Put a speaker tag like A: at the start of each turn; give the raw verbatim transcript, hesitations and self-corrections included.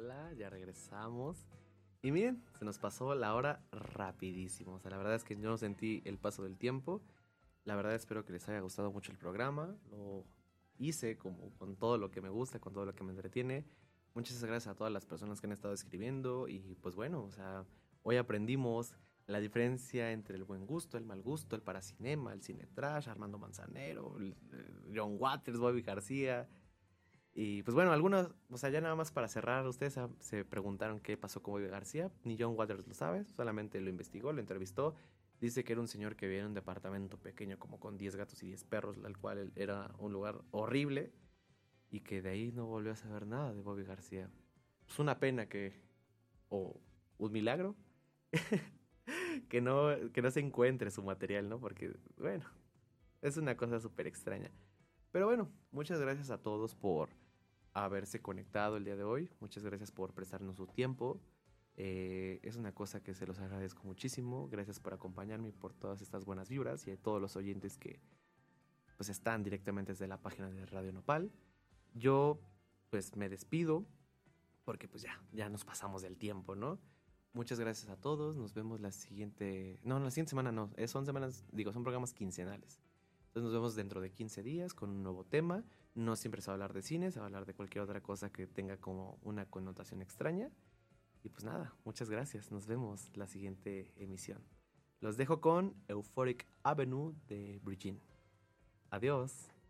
A: hola, ya regresamos. Y miren, se nos pasó la hora rapidísimo. O sea, la verdad es que yo no sentí el paso del tiempo. La verdad espero que les haya gustado mucho el programa. Lo hice como con todo lo que me gusta, con todo lo que me entretiene. Muchas gracias a todas las personas que han estado escribiendo. Y pues bueno, o sea, hoy aprendimos la diferencia entre el buen gusto, el mal gusto, el paracinema, el cine trash, Armando Manzanero, el- el John Waters, Bobby García. Y pues bueno, algunos, o sea, ya nada más para cerrar, ustedes ah, se preguntaron qué pasó con Bobby García. Ni John Waters lo sabe, solamente lo investigó, lo entrevistó. Dice que era un señor que vivía en un departamento pequeño, como con diez gatos y diez perros, al cual él- era un lugar horrible. Y que de ahí no volvió a saber nada de Bobby García. Es una pena que, o un milagro, que no, que no se encuentre su material, ¿no? Porque, bueno, es una cosa súper extraña. Pero bueno, muchas gracias a todos por haberse conectado el día de hoy. Muchas gracias por prestarnos su tiempo. Eh, es una cosa que se los agradezco muchísimo. Gracias por acompañarme y por todas estas buenas vibras y a todos los oyentes que pues están directamente desde la página de Radio Nopal. Yo pues me despido porque pues ya, ya nos pasamos del tiempo, ¿no? Muchas gracias a todos. Nos vemos la siguiente... No, la siguiente semana no. eh, Son semanas, digo, son programas quincenales. Entonces nos vemos dentro de quince días con un nuevo tema. No siempre se va a hablar de cine, se va a hablar de cualquier otra cosa que tenga como una connotación extraña. Y pues nada, muchas gracias. Nos vemos la siguiente emisión. Los dejo con Euphoric Avenue de Brigitte. Adiós.